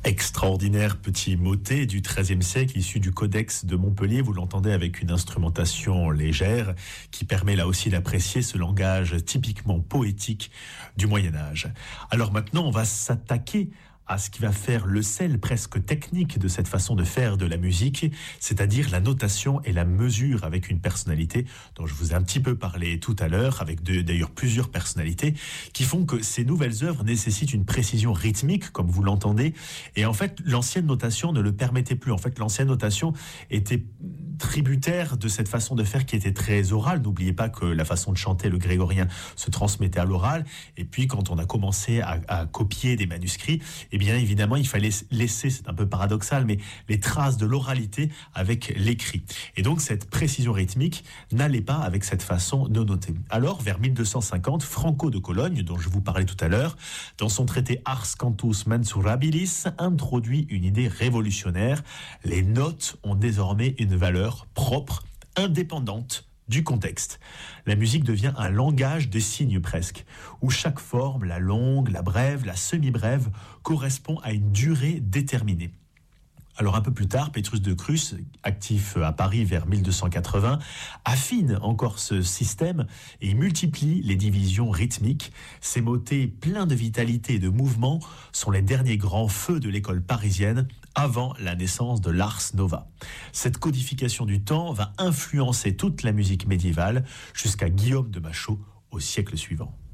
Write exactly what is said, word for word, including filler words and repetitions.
Extraordinaire petit motet du treizième siècle issu du codex de Montpellier. Vous l'entendez avec une instrumentation légère qui permet là aussi d'apprécier ce langage typiquement poétique du Moyen-Âge. Alors maintenant, on va s'attaquer à ce qui va faire le sel presque technique de cette façon de faire de la musique, c'est-à-dire la notation et la mesure avec une personnalité dont je vous ai un petit peu parlé tout à l'heure, avec de, d'ailleurs plusieurs personnalités, qui font que ces nouvelles œuvres nécessitent une précision rythmique, comme vous l'entendez, et en fait, l'ancienne notation ne le permettait plus. En fait, l'ancienne notation était tributaire de cette façon de faire qui était très orale. N'oubliez pas que la façon de chanter le grégorien se transmettait à l'oral, et puis quand on a commencé à, à copier des manuscrits, et bien évidemment, il fallait laisser, c'est un peu paradoxal, mais les traces de l'oralité avec l'écrit. Et donc, cette précision rythmique n'allait pas avec cette façon de noter. Alors, vers mille deux cent cinquante, Franco de Cologne, dont je vous parlais tout à l'heure, dans son traité Ars Cantus Mensurabilis, introduit une idée révolutionnaire. Les notes ont désormais une valeur propre, indépendante du contexte. La musique devient un langage des signes presque, où chaque forme, la longue, la brève, la semi-brève, correspond à une durée déterminée. Alors un peu plus tard, Petrus de Crus, actif à Paris vers mille deux cent quatre-vingts, affine encore ce système et multiplie les divisions rythmiques. Ces motets pleins de vitalité et de mouvement sont les derniers grands feux de l'école parisienne avant la naissance de l'Ars Nova. Cette codification du temps va influencer toute la musique médiévale jusqu'à Guillaume de Machaut au siècle suivant.